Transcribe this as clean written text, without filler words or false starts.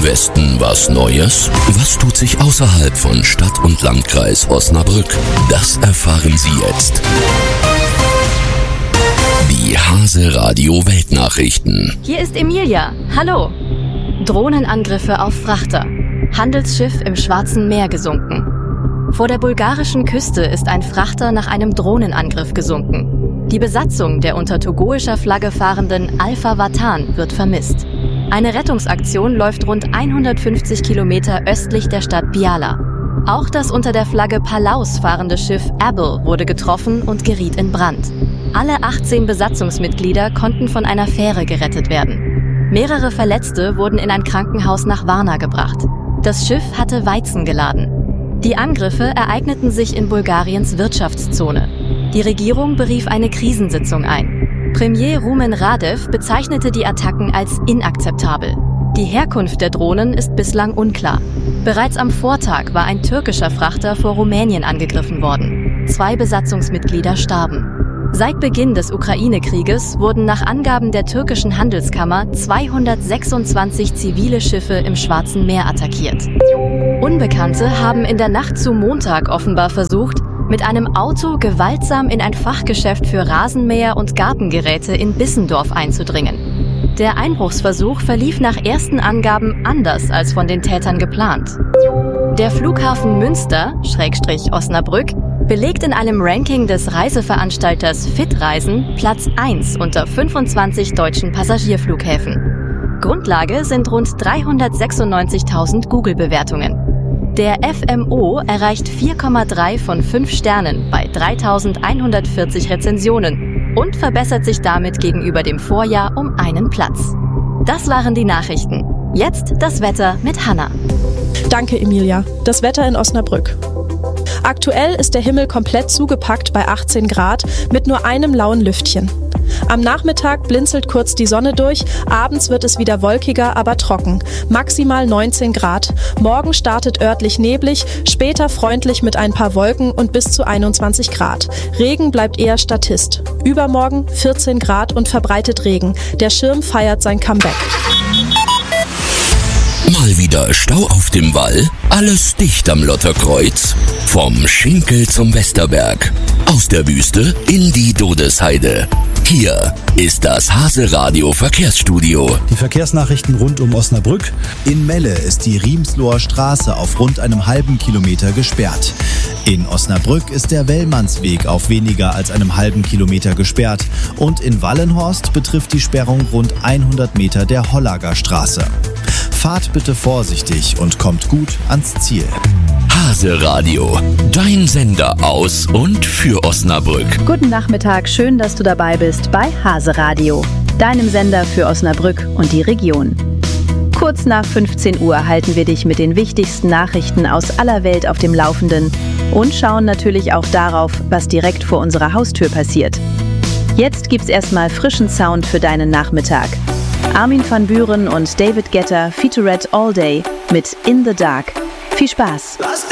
Westen was Neues? Was tut sich außerhalb von Stadt und Landkreis Osnabrück? Das erfahren Sie jetzt. Die Hase-Radio Weltnachrichten. Hier ist Emilia. Hallo. Drohnenangriffe auf Frachter. Handelsschiff im Schwarzen Meer gesunken. Vor der bulgarischen Küste ist ein Frachter nach einem Drohnenangriff gesunken. Die Besatzung der unter togoischer Flagge fahrenden Alpha Vatan wird vermisst. Eine Rettungsaktion läuft rund 150 Kilometer östlich der Stadt Biala. Auch das unter der Flagge Palaus fahrende Schiff Abel wurde getroffen und geriet in Brand. Alle 18 Besatzungsmitglieder konnten von einer Fähre gerettet werden. Mehrere Verletzte wurden in ein Krankenhaus nach Varna gebracht. Das Schiff hatte Weizen geladen. Die Angriffe ereigneten sich in Bulgariens Wirtschaftszone. Die Regierung berief eine Krisensitzung ein. Premier Rumen Radev bezeichnete die Attacken als inakzeptabel. Die Herkunft der Drohnen ist bislang unklar. Bereits am Vortag war ein türkischer Frachter vor Rumänien angegriffen worden. 2 Besatzungsmitglieder starben. Seit Beginn des Ukraine-Krieges wurden nach Angaben der türkischen Handelskammer 226 zivile Schiffe im Schwarzen Meer attackiert. Unbekannte haben in der Nacht zu Montag offenbar versucht, mit einem Auto gewaltsam in ein Fachgeschäft für Rasenmäher und Gartengeräte in Bissendorf einzudringen. Der Einbruchsversuch verlief nach ersten Angaben anders als von den Tätern geplant. Der Flughafen Münster, /Osnabrück, belegt in einem Ranking des Reiseveranstalters Fitreisen Platz 1 unter 25 deutschen Passagierflughäfen. Grundlage sind rund 396.000 Google-Bewertungen. Der FMO erreicht 4,3 von 5 Sternen bei 3.140 Rezensionen und verbessert sich damit gegenüber dem Vorjahr um einen Platz. Das waren die Nachrichten. Jetzt das Wetter mit Hanna. Danke, Emilia. Das Wetter in Osnabrück. Aktuell ist der Himmel komplett zugepackt bei 18 Grad mit nur einem lauen Lüftchen. Am Nachmittag blinzelt kurz die Sonne durch, abends wird es wieder wolkiger, aber trocken. Maximal 19 Grad. Morgen startet örtlich neblig, später freundlich mit ein paar Wolken und bis zu 21 Grad. Regen bleibt eher Statist. Übermorgen 14 Grad und verbreitet Regen. Der Schirm feiert sein Comeback. Mal wieder Stau auf dem Wall? Alles dicht am Lotterkreuz? Vom Schinkel zum Westerberg. Aus der Wüste in die Dodesheide. Hier ist das Hase-Radio Verkehrsstudio. Die Verkehrsnachrichten rund um Osnabrück. In Melle ist die Riemsloher Straße auf rund einem halben Kilometer gesperrt. In Osnabrück ist der Wellmannsweg auf weniger als einem halben Kilometer gesperrt. Und in Wallenhorst betrifft die Sperrung rund 100 Meter der Hollager Straße. Fahrt bitte vorsichtig und kommt gut ans Ziel. Hase-Radio, dein Sender aus und für Osnabrück. Guten Nachmittag, schön, dass du dabei bist bei Hase-Radio, deinem Sender für Osnabrück und die Region. Kurz nach 15 Uhr halten wir dich mit den wichtigsten Nachrichten aus aller Welt auf dem Laufenden und schauen natürlich auch darauf, was direkt vor unserer Haustür passiert. Jetzt gibt's erstmal frischen Sound für deinen Nachmittag. Armin van Buuren und David Guetta featured All Day mit In the Dark. Viel Spaß!